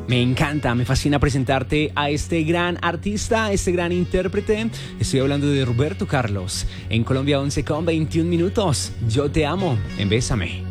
Me encanta, me fascina presentarte a este gran artista, a este gran intérprete. Estoy hablando de Roberto Carlos. En Colombia 11:21. Yo te amo en Bésame.